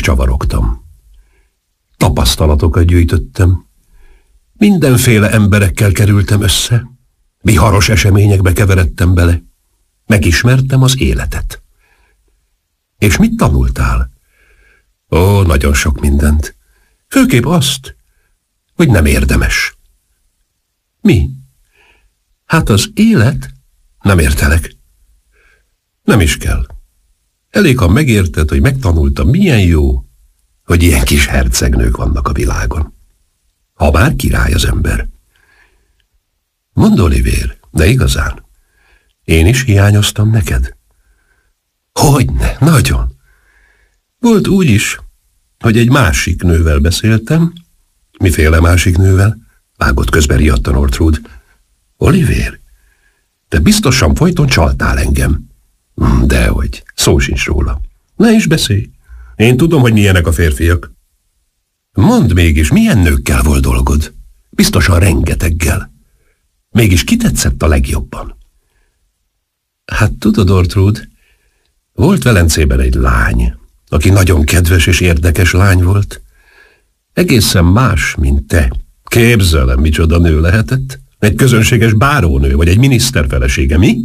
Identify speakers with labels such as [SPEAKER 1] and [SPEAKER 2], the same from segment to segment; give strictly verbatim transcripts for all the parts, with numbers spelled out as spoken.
[SPEAKER 1] csavarogtam. Tapasztalatokat gyűjtöttem. Mindenféle emberekkel kerültem össze. Viharos eseményekbe keveredtem bele. Megismertem az életet. És mit tanultál? Ó, nagyon sok mindent. Főképp azt, hogy nem érdemes. Mi? Hát az élet? Nem értelek. Nem is kell. Elég, ha megérted, hogy megtanultam, milyen jó, hogy ilyen kis hercegnők vannak a világon. Ha már király az ember. Mondd, Olivér, de igazán, én is hiányoztam neked? Hogyne, nagyon. Volt úgy is, hogy egy másik nővel beszéltem. Miféle másik nővel? Vágott közben riadtan Ortrud. Olivér, te biztosan folyton csaltál engem. Dehogy, szó sincs róla. Ne is beszélj. Én tudom, hogy milyenek a férfiak. Mondd mégis, milyen nőkkel volt dolgod? Biztosan rengeteggel. Mégis ki tetszett a legjobban? Hát tudod, Ortrud, volt Velencében egy lány, aki nagyon kedves és érdekes lány volt. Egészen más, mint te. Képzelem, micsoda nő lehetett. Egy közönséges bárónő, vagy egy miniszter felesége, mi?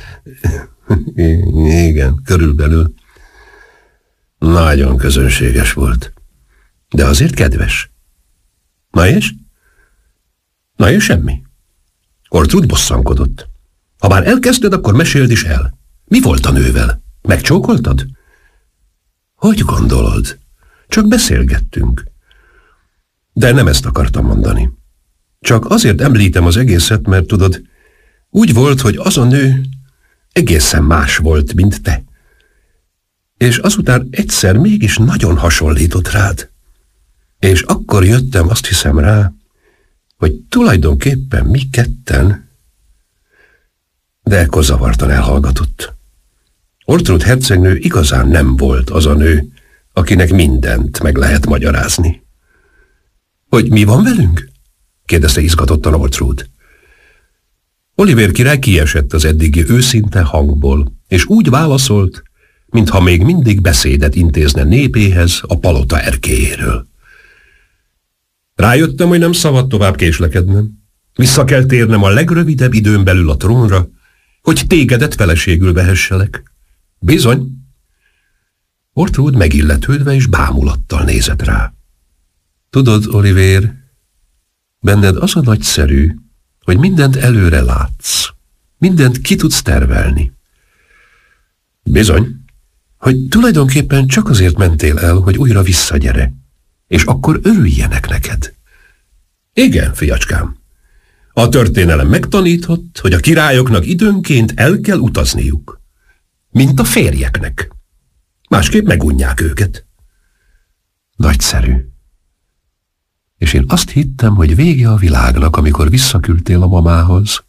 [SPEAKER 1] Igen, körülbelül. Nagyon közönséges volt. De azért kedves. Na és? Na és semmi. Ortrud bosszankodott. Ha már elkezdted, akkor meséld is el. Mi volt a nővel? Megcsókoltad? Hogy gondolod? Csak beszélgettünk. De nem ezt akartam mondani. Csak azért említem az egészet, mert tudod, úgy volt, hogy az a nő egészen más volt, mint te. És azután egyszer mégis nagyon hasonlított rád. És akkor jöttem, azt hiszem rá, hogy tulajdonképpen mi ketten... De ekkor zavartan elhallgatott. Ortrud hercegnő igazán nem volt az a nő, akinek mindent meg lehet magyarázni. Hogy mi van velünk? Kérdezte izgatottan Ortrud. Olivér király kiesett az eddigi őszinte hangból, és úgy válaszolt, mintha még mindig beszédet intézne népéhez a palota erkélyéről. Rájöttem, hogy nem szabad tovább késlekednem. Vissza kell térnem a legrövidebb időn belül a trónra, hogy tégedet feleségül vehesselek. Bizony. Ortrud megilletődve és bámulattal nézett rá. Tudod, Olivér, benned az a nagyszerű, hogy mindent előre látsz. Mindent ki tudsz tervelni. Bizony, hogy tulajdonképpen csak azért mentél el, hogy újra visszagyere, és akkor örüljenek neked. Igen, fiacskám. A történelem megtanított, hogy a királyoknak időnként el kell utazniuk. Mint a férjeknek. Másképp megunják őket. Nagyszerű. És én azt hittem, hogy vége a világnak, amikor visszaküldtél a mamához.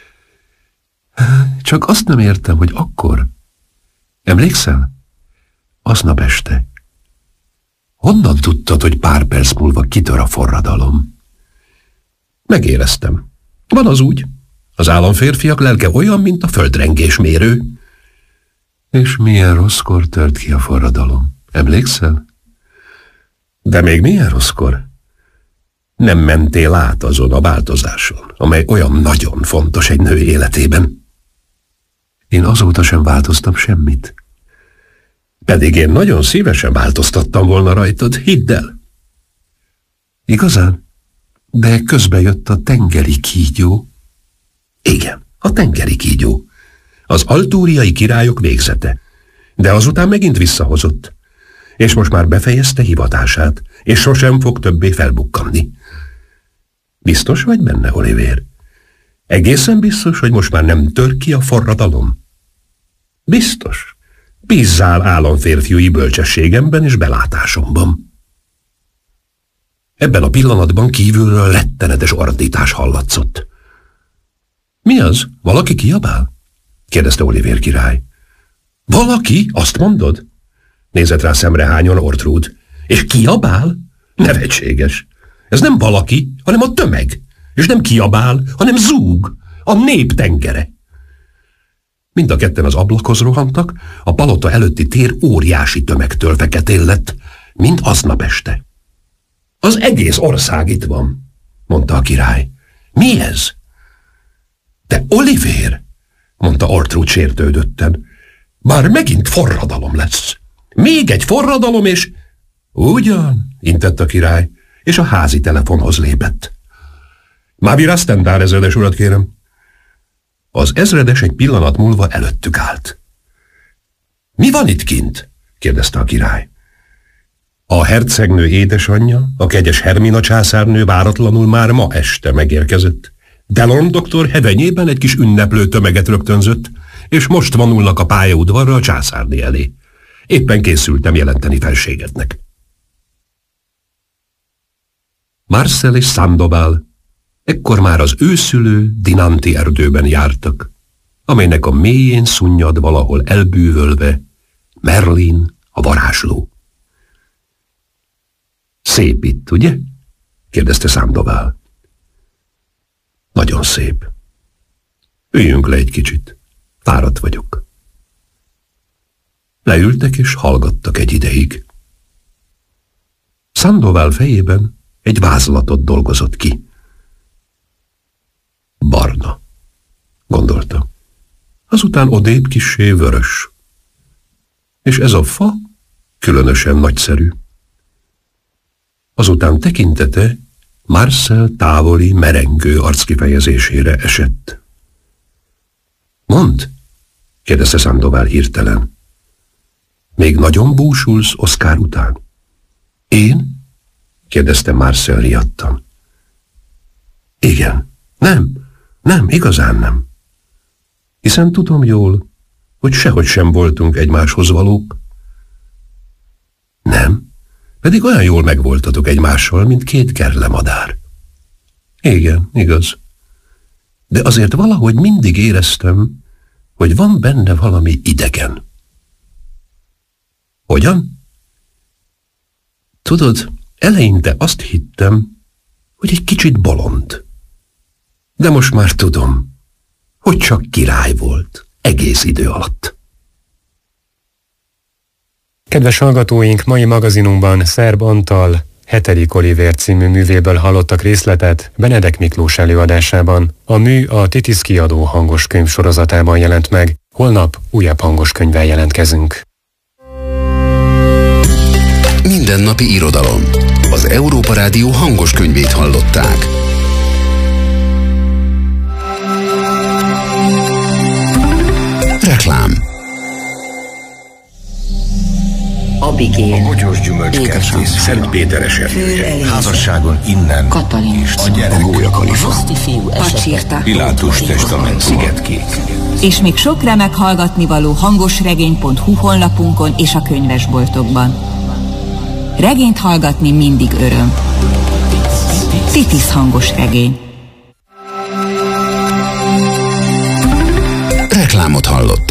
[SPEAKER 1] Csak azt nem értem, hogy akkor... Emlékszel? Aznap este. Honnan tudtad, hogy pár perc múlva kitör a forradalom? Megéreztem. Van az úgy. Az államférfiak lelke olyan, mint a földrengésmérő. És milyen rosszkor tört ki a forradalom? Emlékszel? De még milyen rosszkor? Nem mentél át azon a változáson, amely olyan nagyon fontos egy nő életében. Én azóta sem változtam semmit. Pedig én nagyon szívesen változtattam volna rajtad, hidd el. Igazán? De közbe jött a tengeri kígyó. Igen, a tengeri kígyó. Az altúriai királyok végzete. De azután megint visszahozott. És most már befejezte hivatását, és sosem fog többé felbukkanni. Biztos vagy benne, Olivér? Egészen biztos, hogy most már nem tör ki a forradalom? Biztos. Bízzál államférfiúi bölcsességemben és belátásomban. Ebben a pillanatban kívülről rettenetes ordítás hallatszott. Mi az? Valaki kiabál? Kérdezte Olivér király. Valaki? Azt mondod? Nézett rá szemrehányon Ortrud. És kiabál? Nevetséges. Ez nem valaki, hanem a tömeg. És nem kiabál, hanem zúg. A nép tengere. Mind a ketten az ablakhoz rohantak, a palota előtti tér óriási tömegtől feketén lett. mint aznap este. Az egész ország itt van, mondta a király. Mi ez? Te Olivér, mondta Ortrud sértődötten. Már megint forradalom lesz. Még egy forradalom, és... Ugyan, intett a király, és a házi telefonhoz lépett. Mávi Rastendár ezredes urat kérem. Az ezredes egy pillanat múlva előttük állt. Mi van itt kint? kérdezte a király. A hercegnő édesanyja, a kegyes Hermina császárnő váratlanul már ma este megérkezett. Delorme doktor hevenyében egy kis ünneplő tömeget rögtönzött, és most vonulnak a pályaudvarra a császárné elé. Éppen készültem jelenteni felségednek. Marcel és Sandoval ekkor már az őszülő Dinanti erdőben jártak, amelynek a mélyén szunnyad valahol elbűvölve Merlin, a varázsló. Szép itt, ugye? kérdezte Sandoval. Nagyon szép. Üljünk le egy kicsit. Fáradt vagyok. Leültek és hallgattak egy ideig. Sandoval fejében egy vázlatot dolgozott ki. Barna, gondolta. Azután odébb kissé vörös. És ez a fa különösen nagyszerű. Azután tekintete Marcel távoli, merengő arckifejezésére esett. Mondd, kérdezte Sandoval hirtelen. Még nagyon búsulsz Oscar után? Én? kérdezte Marcel riadtan. Igen, nem, nem, igazán nem. Hiszen tudom jól, hogy sehogy sem voltunk egymáshoz valók. Nem, pedig olyan jól megvoltatok egymással, mint két gerlemadár. Igen, igaz. De azért valahogy mindig éreztem, hogy van benne valami idegen. Hogyan? Tudod, eleinte azt hittem, hogy egy kicsit bolond. De most már tudom, hogy csak király volt egész idő alatt.
[SPEAKER 2] Kedves hallgatóink, mai magazinunkban Szerb Antal hetedik Olivér című művéből hallottak részletet Benedek Miklós előadásában. A mű a Titisz kiadó hangos könyv sorozatában jelent meg. Holnap újabb hangos könyvvel jelentkezünk.
[SPEAKER 3] Mindennapi irodalom. Az Európa Rádió hangos könyvét hallották. Reklám.
[SPEAKER 4] Abigail,
[SPEAKER 5] a bogyós gyümölcskertész,
[SPEAKER 1] Szent Péter eseménye.
[SPEAKER 5] házasságon innen,
[SPEAKER 4] Katalin,
[SPEAKER 5] a gyerek,
[SPEAKER 4] a Roszti fiú esete,
[SPEAKER 5] Pilátus testament, Szigetkék.
[SPEAKER 6] És még sok remek hallgatnivaló hangosregény pont hu honlapunkon és a könyvesboltokban. Regényt hallgatni mindig öröm. Titisz hangos regény.
[SPEAKER 3] Reklámot hallottak.